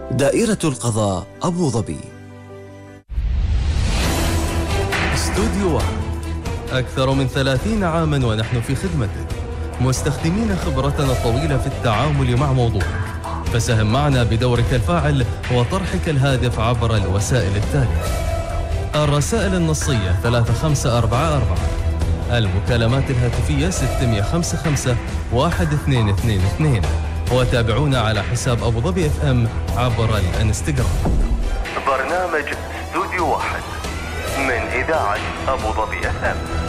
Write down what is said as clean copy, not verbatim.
دائرة القضاء أبو ظبي. استوديو واحد، أكثر من 30 عاماً ونحن في خدمتك، مستخدمين خبرتنا الطويلة في التعامل مع موضوعك. فساهم معنا بدورك الفاعل وطرحك الهادف عبر الوسائل التالية: الرسائل النصية 3544، المكالمات الهاتفية 655 1222، وتابعونا على حساب أبو ظبي اف ام عبر الانستغرام. برنامج استوديو واحد من إذاعة أبو ظبي اف ام.